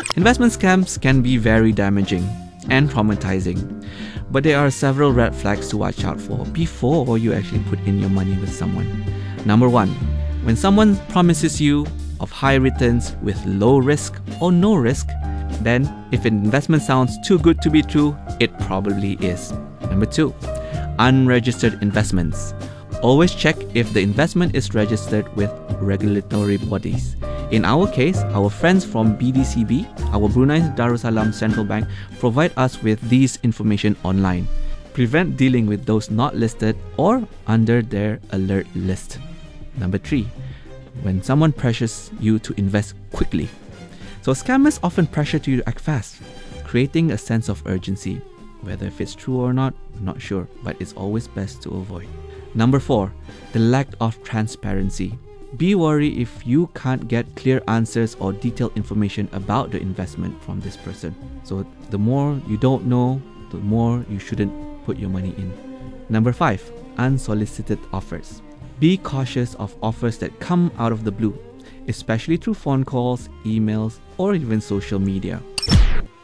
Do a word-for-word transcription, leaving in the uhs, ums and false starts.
Investment scams can be very damaging and traumatizing, but there are several red flags to watch out for before you actually put in your money with someone. Number one, when someone promises you of high returns with low risk or no risk, then if an investment sounds too good to be true, it probably is. Number two, unregistered investments. Always check if the investment is registered with regulatory bodies. In our case, our friends from B D C B, our Brunei Darussalam Central Bank, provide us with these information online. Prevent dealing with those not listed or under their alert list. Number three, when someone pressures you to invest quickly. So scammers often pressure you to act fast, creating a sense of urgency. Whether if it's true or not, I'm not sure, but it's always best to avoid. Number four, the lack of transparency. Be worried if you can't get clear answers or detailed information about the investment from this person. So the more you don't know, the more you shouldn't put your money in. Number five, unsolicited offers. Be cautious of offers that come out of the blue, especially through phone calls, emails, or even social media.